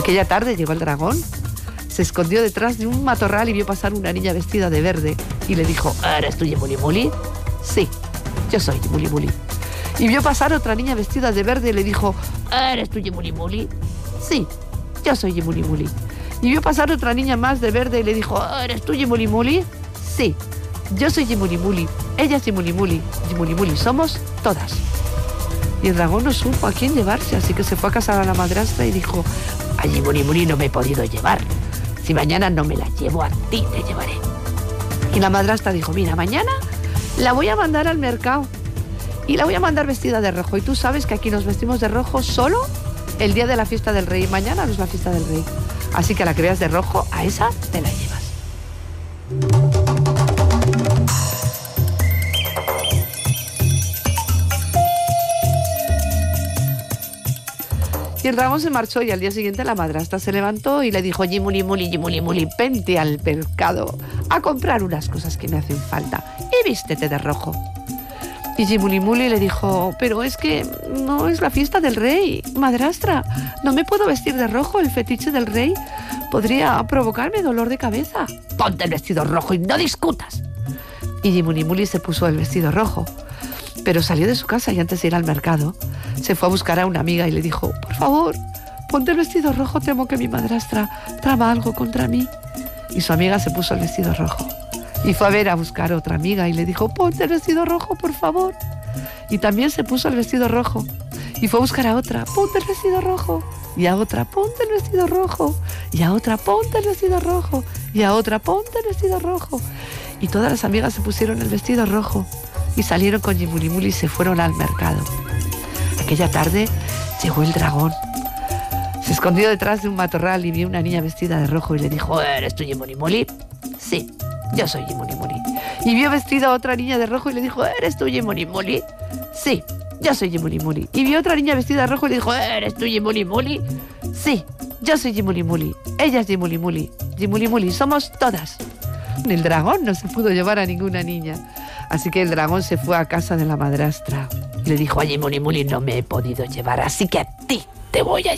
Aquella tarde llegó el dragón, se escondió detrás de un matorral y vio pasar una niña vestida de verde y le dijo: ¿eres tú Yimuli Muli? Sí, yo soy Yimuli Muli. Y vio pasar otra niña vestida de verde y le dijo: ¿eres tú Yimuli Muli? Sí, yo soy Yimuli Muli. Y vio pasar otra niña más de verde y le dijo: ¿eres tú Yimuli Muli? Sí, yo soy Yimuli Muli. Ella es Yimuli Muli. Yimuli Muli somos todas. Y el dragón no supo a quién llevarse, así que se fue a casa a la madrastra y dijo: a Yimuli Muli no me he podido llevar. Si mañana no me la llevo, a ti te llevaré. Y la madrastra dijo: mira, mañana la voy a mandar al mercado y la voy a mandar vestida de rojo. Y tú sabes que aquí nos vestimos de rojo solo el día de la fiesta del rey. Mañana no es la fiesta del rey. Así que a la que veas de rojo, a esa te la llevas. Y el dragón se marchó y al día siguiente la madrastra se levantó y le dijo: Yimuli Muli, Yimuli Muli, vente al mercado a comprar unas cosas que me hacen falta y vístete de rojo. Y Yimuli Muli le dijo: pero es que no es la fiesta del rey, madrastra, no me puedo vestir de rojo, el fetiche del rey podría provocarme dolor de cabeza. Ponte el vestido rojo y no discutas. Y Yimuli Muli se puso el vestido rojo, pero salió de su casa y antes de ir al mercado se fue a buscar a una amiga y le dijo: por favor, ponte el vestido rojo, temo que mi madrastra trama algo contra mí. Y su amiga se puso el vestido rojo y fue a ver a buscar a otra amiga y le dijo: ponte el vestido rojo, por favor. Y también se puso el vestido rojo y fue a buscar a otra: ponte el vestido rojo. Y a otra: ponte el vestido rojo. Y a otra: ponte el vestido rojo. Y a otra: ponte el vestido rojo. Y todas las amigas se pusieron el vestido rojo y salieron con Yimuli Muli y se fueron al mercado. Aquella tarde llegó el dragón. Se escondió detrás de un matorral y vio una niña vestida de rojo y le dijo: ¿eres tú Yimuli Muli? Sí, yo soy Yimuli Muli. Y vio vestida a otra niña de rojo y le dijo: ¿eres tú Yimuli Muli? Sí, yo soy Yimuli Muli. Y vio otra niña vestida de rojo y le dijo: ¿eres tú Yimuli Muli? Sí, yo soy Yimuli Muli. Ella es Yimuli Muli. Yimuli Muli somos todas. El dragón no se pudo llevar a ninguna niña. Así que el dragón se fue a casa de la madrastra y le dijo: a Yimuli Muli no me he podido llevar, así que a ti te voy a llevar.